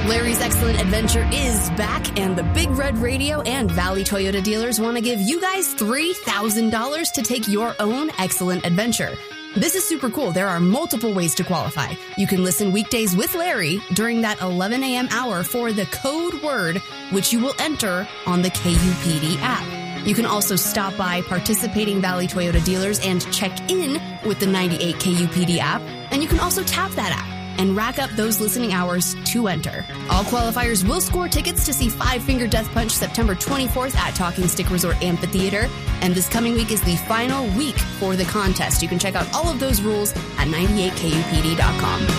Larry's Excellent Adventure is back, and the Big Red Radio and Valley Toyota dealers want to give you guys $3,000 to take your own excellent adventure. This is super cool. There are multiple ways to qualify. You can listen weekdays with Larry during that 11 a.m. hour for the code word, which you will enter on the KUPD app. You can also stop by participating Valley Toyota dealers and check in with the 98 KUPD app, and you can also tap that app and rack up those listening hours to enter. All qualifiers will score tickets to see Five Finger Death Punch September 24th at Talking Stick Resort Amphitheater. And this coming week is the final week for the contest. You can check out all of those rules at 98kupd.com.